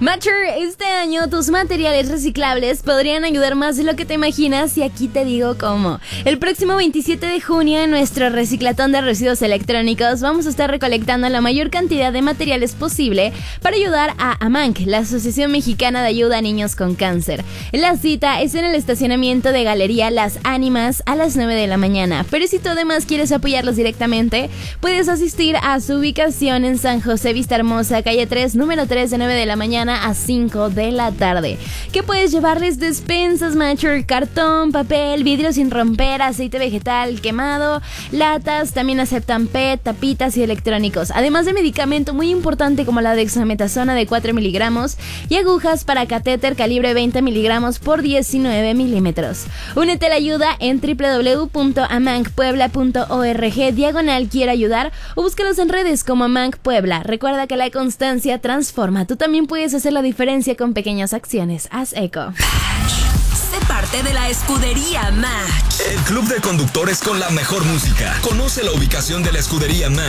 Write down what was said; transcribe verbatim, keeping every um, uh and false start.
Matcher, este año tus materiales reciclables podrían ayudar más de lo que te imaginas y aquí te digo cómo. El próximo veintisiete de junio en nuestro reciclatón de residuos electrónicos vamos a estar recolectando la mayor cantidad de materiales posible para ayudar a AMANC, la Asociación Mexicana de Ayuda a Niños con Cáncer. La cita es en el estacionamiento de Galería Las Ánimas a las nueve de la mañana, pero si tú además quieres apoyarlos directamente, puedes asistir a su ubicación en San José Vista Hermosa, calle tres, número tres, de nueve de la mañana a cinco de la tarde. ¿Qué puedes llevarles? Despensas Matcher, cartón, papel, vidrio sin romper, aceite vegetal quemado, latas, también aceptan P E T, tapitas y electrónicos, además de medicamento muy importante como la dexametasona de cuatro miligramos y agujas para catéter calibre veinte miligramos por diecinueve milímetros. Únete a la ayuda en w w w punto amanc puebla punto org diagonal quiero ayudar o búscalos en redes como AMANC Puebla. Recuerda que la constancia transforma. Tú también puedes hacer la diferencia con pequeñas acciones. Haz eco. Sé parte de la escudería Match, el club de conductores con la mejor música. Conoce la ubicación de la escudería Match